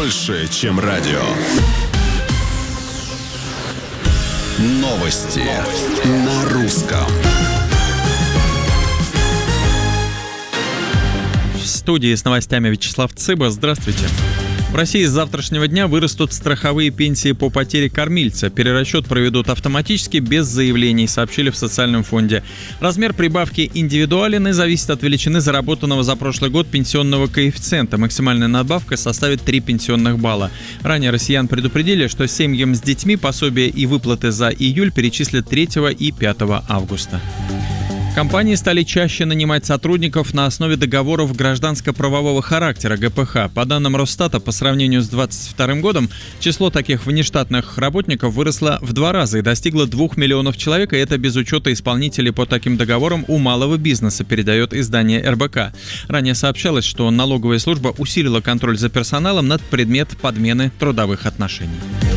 больше, чем радио. Новости на русском. В студии с новостями Вячеслав Цыба. Здравствуйте. В России с завтрашнего дня вырастут страховые пенсии по потере кормильца. Перерасчет проведут автоматически, без заявлений, сообщили в социальном фонде. Размер прибавки индивидуален и зависит от величины заработанного за прошлый год пенсионного коэффициента. Максимальная надбавка составит 3 пенсионных балла. Ранее россиян предупредили, что семьям с детьми пособия и выплаты за июль перечислят 3 и 5 августа. Компании стали чаще нанимать сотрудников на основе договоров гражданско-правового характера ГПХ. По данным Росстата, по сравнению с 2022 годом, число таких внештатных работников выросло в 2 раза и достигло 2 миллионов человек, и это без учета исполнителей по таким договорам у малого бизнеса, передает издание РБК. Ранее сообщалось, что налоговая служба усилила контроль за персоналом над предмет подмены трудовых отношений.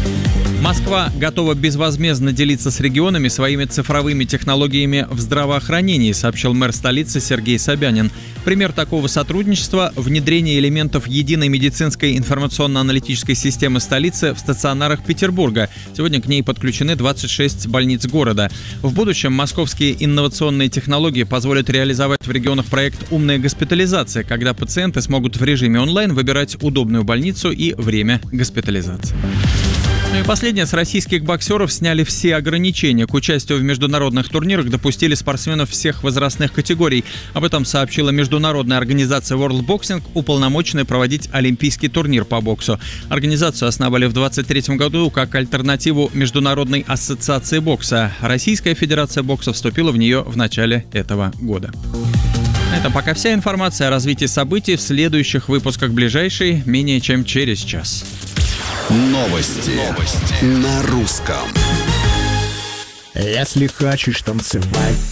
Москва готова безвозмездно делиться с регионами своими цифровыми технологиями в здравоохранении, сообщил мэр столицы Сергей Собянин. Пример такого сотрудничества – внедрение элементов единой медицинской информационно-аналитической системы столицы в стационарах Петербурга. Сегодня к ней подключены 26 больниц города. В будущем московские инновационные технологии позволят реализовать в регионах проект «Умная госпитализация», когда пациенты смогут в режиме онлайн выбирать удобную больницу и время госпитализации. Ну и последнее. С российских боксеров сняли все ограничения. К участию в международных турнирах допустили спортсменов всех возрастных категорий. Об этом сообщила международная организация World Boxing, уполномоченная проводить олимпийский турнир по боксу. Организацию основали в 2023 году как альтернативу Международной ассоциации бокса. Российская федерация бокса вступила в нее в начале этого года. На этом пока вся информация о развитии событий в следующих выпусках ближайшей менее чем через час. Новости на русском. Если хочешь танцевать,